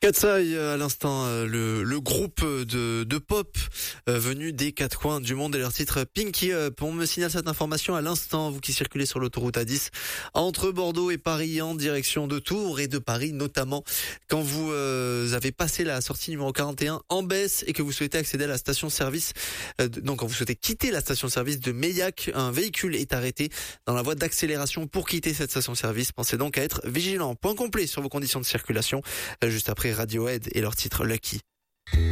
Katsai, à l'instant, le groupe de pop venu des quatre coins du monde et leur titre Pinky Up. On me signale cette information à l'instant, vous qui circulez sur l'autoroute A10 entre Bordeaux et Paris en direction de Tours et de Paris notamment. Quand vous avez passé la sortie numéro 41 en baisse et que vous souhaitez accéder à la station-service, donc quand vous souhaitez quitter la station-service de Meillac, un véhicule est arrêté dans la voie d'accélération pour quitter cette station-service. Pensez donc à être vigilant. Point complet sur vos conditions de circulation juste après Radiohead et leur titre Lucky.